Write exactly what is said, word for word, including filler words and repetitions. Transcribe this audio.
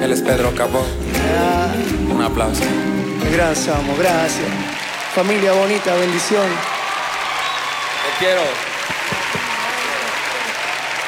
Él es Pedro Capó. Ah, Un aplauso. gracias, amo, gracias. Familia bonita, bendición. Te quiero.